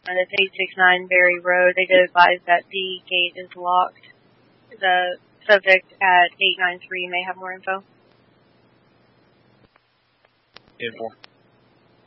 It's 869 Berry Road. They did advise that the gate is locked. The subject at 893 may have more info. 10-4.